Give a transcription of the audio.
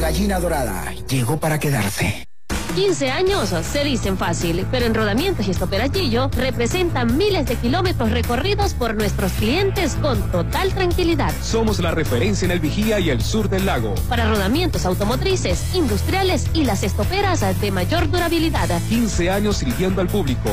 Gallina Dorada llegó para quedarse. 15 años se dicen fácil, pero en Rodamientos y Estoperachillo representan miles de kilómetros recorridos por nuestros clientes con total tranquilidad. Somos la referencia en el Vigía y el sur del lago. Para rodamientos automotrices, industriales y las estoperas de mayor durabilidad. 15 años sirviendo al público.